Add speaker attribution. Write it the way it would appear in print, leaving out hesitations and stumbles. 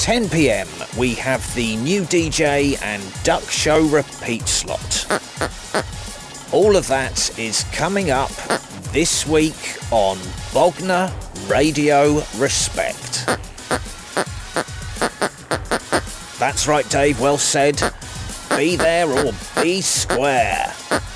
Speaker 1: 10 p.m, we have the new DJ and Duck Show repeat slot. All of that is coming up this week on Bognor Radio Respect. That's right, Dave, well said. Be there or be square.